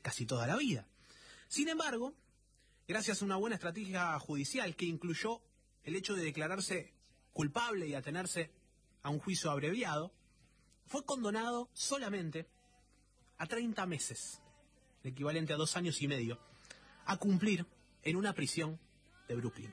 casi toda la vida. Sin embargo, gracias a una buena estrategia judicial que incluyó el hecho de declararse culpable y atenerse a un juicio abreviado, fue condenado solamente a 30 meses, el equivalente a 2 años y medio, a cumplir en una prisión de Brooklyn.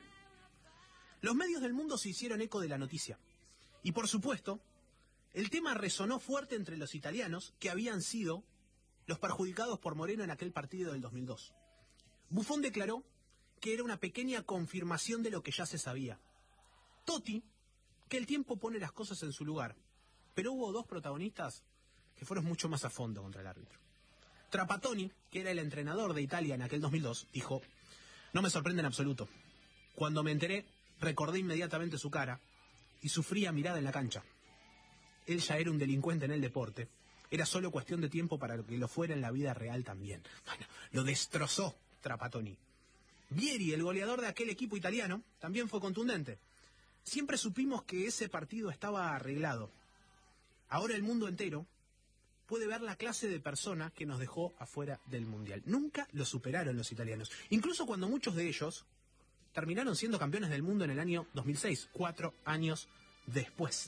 Los medios del mundo se hicieron eco de la noticia. Y por supuesto, el tema resonó fuerte entre los italianos que habían sido los perjudicados por Moreno en aquel partido del 2002. Buffon declaró que era una pequeña confirmación de lo que ya se sabía. Totti, que el tiempo pone las cosas en su lugar. Pero hubo 2 protagonistas que fueron mucho más a fondo contra el árbitro. Trapattoni, que era el entrenador de Italia en aquel 2002, dijo: no me sorprende en absoluto. Cuando me enteré, recordé inmediatamente su cara y su fría mirada en la cancha. Él ya era un delincuente en el deporte. Era solo cuestión de tiempo para que lo fuera en la vida real también. Bueno, lo destrozó Trapattoni. Vieri, el goleador de aquel equipo italiano, también fue contundente. Siempre supimos que ese partido estaba arreglado. Ahora el mundo entero puede ver la clase de persona que nos dejó afuera del Mundial. Nunca lo superaron los italianos. Incluso cuando muchos de ellos terminaron siendo campeones del mundo en el año 2006, 4 años después.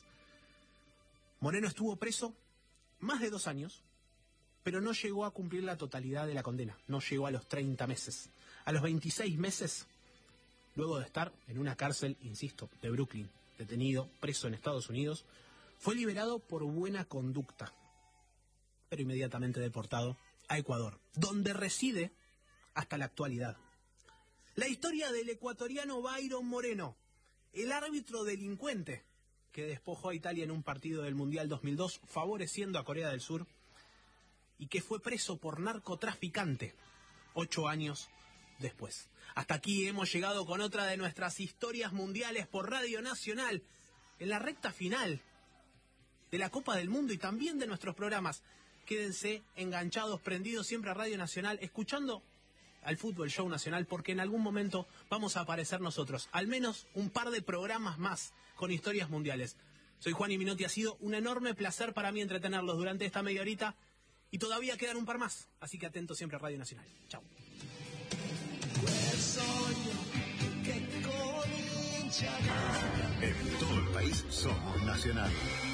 Moreno estuvo preso más de 2 años, pero no llegó a cumplir la totalidad de la condena. No llegó a los 30 meses. A los 26 meses, luego de estar en una cárcel, insisto, de Brooklyn, detenido, preso en Estados Unidos, fue liberado por buena conducta, pero inmediatamente deportado a Ecuador, donde reside hasta la actualidad. La historia del ecuatoriano Byron Moreno, el árbitro delincuente que despojó a Italia en un partido del Mundial 2002, favoreciendo a Corea del Sur, y que fue preso por narcotraficante 8 años después. Hasta aquí hemos llegado con otra de nuestras historias mundiales por Radio Nacional, en la recta final de la Copa del Mundo y también de nuestros programas. Quédense enganchados, prendidos siempre a Radio Nacional, escuchando al Fútbol Show Nacional, porque en algún momento vamos a aparecer nosotros, al menos un par de programas más con historias mundiales. Soy Juan Minotti, ha sido un enorme placer para mí entretenerlos durante esta media horita y todavía quedan un par más, así que atentos siempre a Radio Nacional. Chao. En todo el país somos Nacional.